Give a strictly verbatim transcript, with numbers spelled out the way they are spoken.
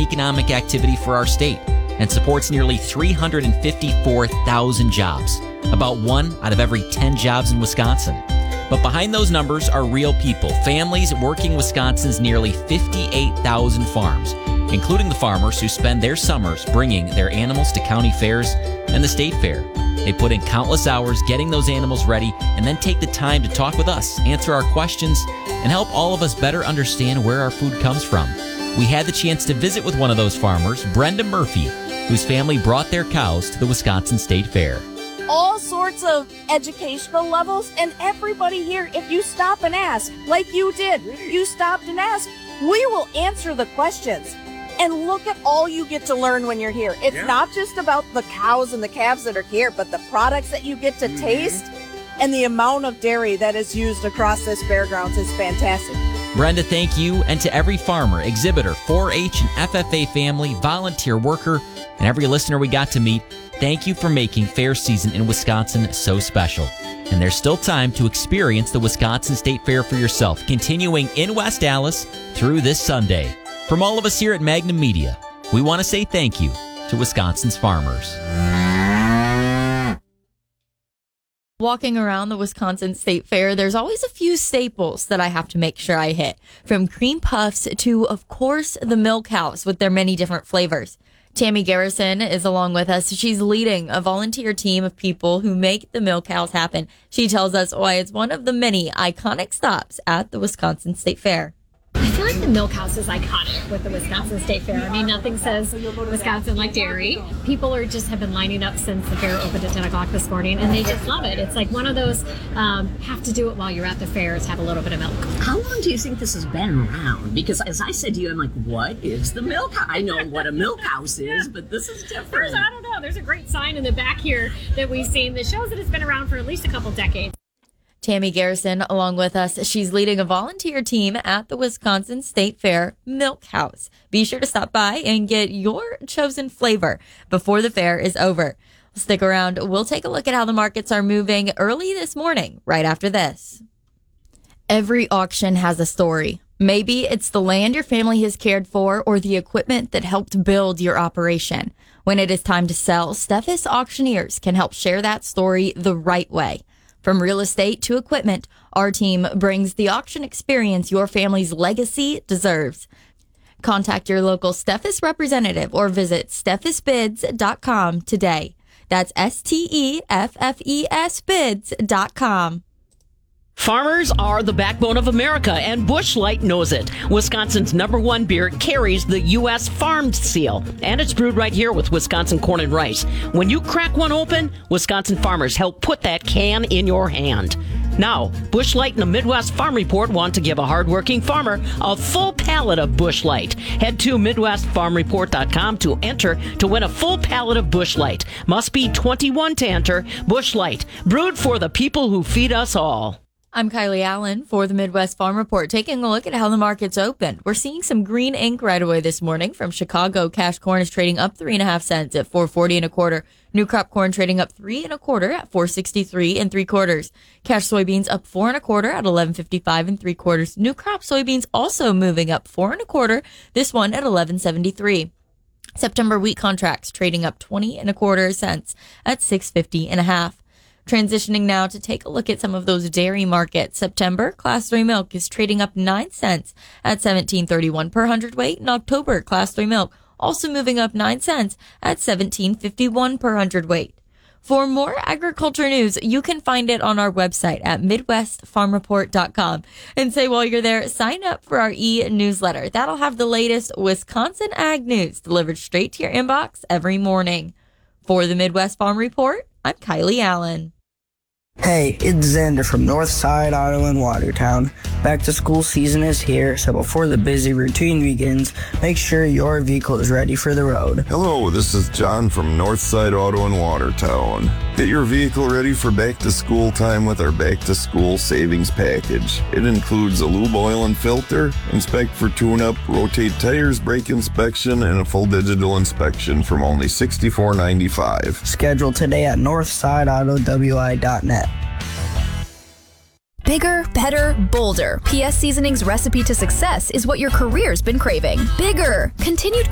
economic activity for our state and supports nearly three hundred fifty-four thousand jobs, about one out of every ten jobs in Wisconsin. But behind those numbers are real people, families working Wisconsin's nearly fifty-eight thousand farms, including the farmers who spend their summers bringing their animals to county fairs and the state fair. They put in countless hours getting those animals ready and then take the time to talk with us, answer our questions, and help all of us better understand where our food comes from. We had the chance to visit with one of those farmers, Brenda Murphy, whose family brought their cows to the Wisconsin State Fair. All sorts of educational levels, and everybody here, if you stop and ask, like you did, you stopped and asked, we will answer the questions. And look at all you get to learn when you're here. It's yeah. not just about the cows and the calves that are here, but the products that you get to mm-hmm. taste and the amount of dairy that is used across this fairgrounds is fantastic. Brenda, thank you, and to every farmer, exhibitor, four H and F F A family, volunteer worker, and every listener we got to meet, thank you for making fair season in Wisconsin so special. And there's still time to experience the Wisconsin State Fair for yourself, continuing in West Allis through this Sunday. From all of us here at Magnum Media, we want to say thank you to Wisconsin's farmers. Walking around the Wisconsin State Fair, there's always a few staples that I have to make sure I hit. From cream puffs to, of course, the Milk House with their many different flavors. Tammy Garrison is along with us. She's leading a volunteer team of people who make the Milk House happen. She tells us why it's one of the many iconic stops at the Wisconsin State Fair. I feel like the Milk House is iconic with the Wisconsin State Fair. I mean, nothing says Wisconsin like dairy. People are just have been lining up since the fair opened at ten o'clock this morning, and they just love it. It's like one of those, um, have to do it while you're at the fairs, have a little bit of milk. How long do you think this has been around? Because as I said to you, I'm like, what is the Milk House? I know what a Milk House is, but this is different. There's, I don't know, there's a great sign in the back here that we've seen that shows that it's been around for at least a couple decades. Tammy Garrison, along with us, she's leading a volunteer team at the Wisconsin State Fair Milk House. Be sure to stop by and get your chosen flavor before the fair is over. Stick around. We'll take a look at how the markets are moving early this morning, right after this. Every auction has a story. Maybe it's the land your family has cared for or the equipment that helped build your operation. When it is time to sell, Steffes Auctioneers can help share that story the right way. From real estate to equipment, our team brings the auction experience your family's legacy deserves. Contact your local Steffes representative or visit steffes bids dot com today. That's S T E F F E S bids dot com. Farmers are the backbone of America, and Busch Light knows it. Wisconsin's number one beer carries the U S Farmed seal, and it's brewed right here with Wisconsin corn and rice. When you crack one open, Wisconsin farmers help put that can in your hand. Now, Busch Light and the Midwest Farm Report want to give a hardworking farmer a full pallet of Busch Light. Head to midwest farm report dot com to enter to win a full pallet of Busch Light. Must be twenty-one to enter. Busch Light, brewed for the people who feed us all. I'm Kylie Allen for the Midwest Farm Report, taking a look at how the market's opened. We're seeing some green ink right away this morning from Chicago. Cash corn is trading up three and a half cents at four forty and a quarter. New crop corn trading up three and a quarter at four sixty-three and three quarters. Cash soybeans up four and a quarter at eleven fifty-five and three quarters. New crop soybeans also moving up four and a quarter. This one at eleven seventy-three. September wheat contracts trading up twenty and a quarter cents at six fifty and a half. Transitioning now to take a look at some of those dairy markets. September Class three milk is trading up nine cents at seventeen thirty-one per hundredweight. In October, Class three milk also moving up nine cents at seventeen fifty-one per hundredweight. For more agriculture news, you can find it on our website at midwest farm report dot com. And say while you're there, sign up for our e-newsletter. That'll have the latest Wisconsin ag news delivered straight to your inbox every morning. For the Midwest Farm Report, I'm Kylie Allen. Hey, it's Xander from Northside Auto in Watertown. Back to school season is here, so before the busy routine begins, make sure your vehicle is ready for the road. Hello, this is John from Northside Auto in Watertown. Get your vehicle ready for back to school time with our back to school savings package. It includes a lube oil and filter, inspect for tune-up, rotate tires, brake inspection, and a full digital inspection from only sixty-four ninety-five. Schedule today at northside auto w i dot net. Bigger, better, bolder. P S Seasoning's recipe to success is what your career's been craving. Bigger! Continued